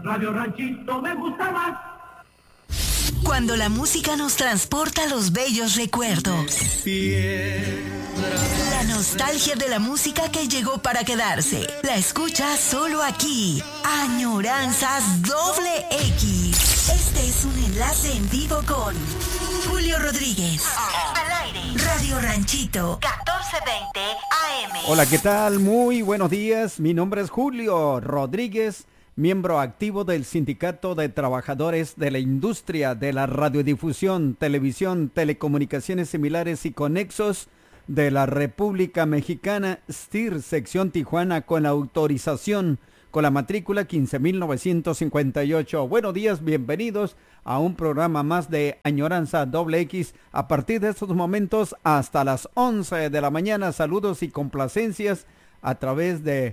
Radio Ranchito me gusta más. Cuando la música nos transporta a los bellos recuerdos. La nostalgia de la música que llegó para quedarse. La escuchas solo aquí. Añoranzas X. Este es un enlace en vivo con Julio Rodríguez. Al aire. Radio Ranchito 1420 AM. Hola, ¿qué tal? Muy buenos días. Mi nombre es Julio Rodríguez, miembro activo del Sindicato de Trabajadores de la Industria de la Radiodifusión, Televisión, Telecomunicaciones Similares y Conexos de la República Mexicana, STIR, sección Tijuana, con la autorización con la matrícula 15,958. Buenos días, bienvenidos a un programa más de Añoranza X. A partir de estos momentos hasta las 11 de la mañana, saludos y complacencias a través de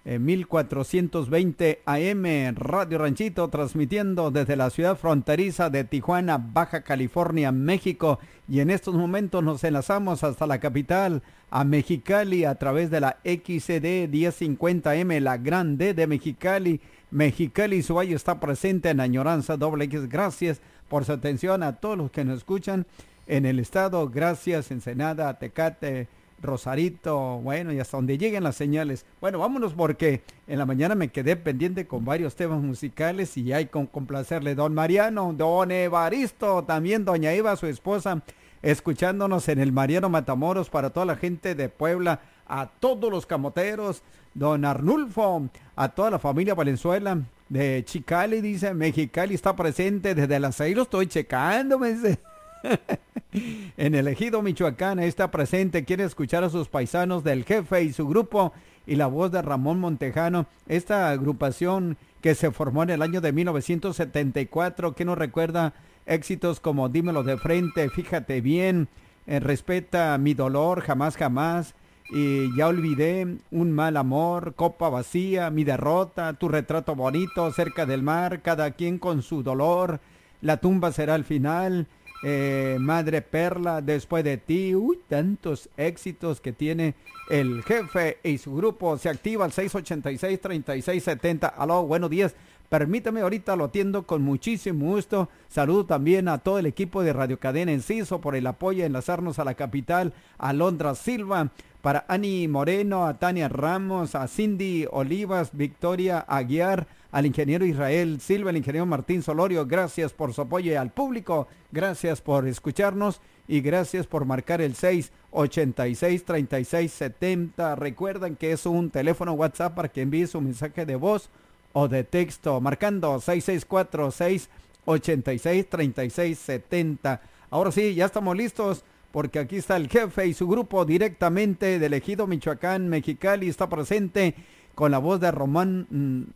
1420 AM Radio Ranchito, transmitiendo desde la ciudad fronteriza de Tijuana, Baja California, México. Y en estos momentos nos enlazamos hasta la capital, a Mexicali, a través de la XCD 1050M, la Gran D de Mexicali. Mexicali, su valle está presente en Añoranza X. Gracias por su atención a todos los que nos escuchan en el estado. Gracias, Ensenada, Tecate, Rosarito, bueno, y hasta donde lleguen las señales. Bueno, vámonos porque en la mañana me quedé pendiente con varios temas musicales y hay con complacerle don Mariano, don Evaristo, también doña Eva, su esposa, escuchándonos en el Mariano Matamoros, para toda la gente de Puebla, a todos los camoteros, don Arnulfo, a toda la familia Valenzuela de Chicali, dice, Mexicali está presente desde las 6, lo estoy checando, me dice. En el ejido Michoacán está presente, quiere escuchar a sus paisanos del Jefe y su grupo, y la voz de Ramón Montejano, esta agrupación que se formó en el año de 1974, que nos recuerda éxitos como Dímelo de Frente, Fíjate Bien, Respeta mi dolor, Jamás jamás, y Ya olvidé, Un mal amor, Copa vacía, Mi derrota, Tu retrato bonito, Cerca del mar, Cada quien con su dolor, La tumba será el final, Madre Perla, Después de ti. Tantos éxitos que tiene el Jefe y su grupo. Se activa al 686-3670. Aló, buenos días. Permítame, ahorita lo atiendo con muchísimo gusto. Saludo también a todo el equipo de Radio Cadena Enciso por el apoyo a enlazarnos a la capital. A Londra Silva, para Ani Moreno, a Tania Ramos, a Cindy Olivas, Victoria Aguiar, al ingeniero Israel Silva, al ingeniero Martín Solorio. Gracias por su apoyo, y al público, gracias por escucharnos y gracias por marcar el 686-3670. Recuerden que es un teléfono WhatsApp para que envíe su mensaje de voz o de texto, marcando 6646-863670. Ahora sí, ya estamos listos, porque aquí está el Jefe y su grupo directamente del ejido Michoacán, Mexicali. Está presente con la voz de Ramón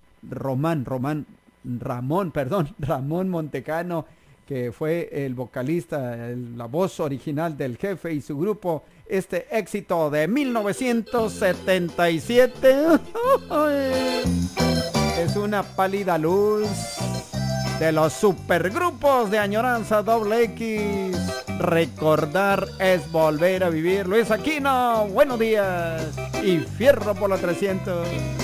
Montejano, que fue el vocalista, la voz original del Jefe y su grupo. Este éxito de 1977 es una pálida luz de los supergrupos de Añoranza X. Recordar es volver a vivir. Luis Aquino, buenos días. Y fierro por los 300.